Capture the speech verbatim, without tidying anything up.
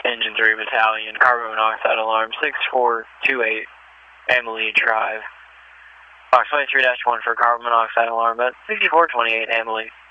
Engine three Battalion, carbon monoxide alarm, six four two eight, Emily Drive. Fox twenty-three dash one for carbon monoxide alarm at sixty-four twenty-eight, Emily.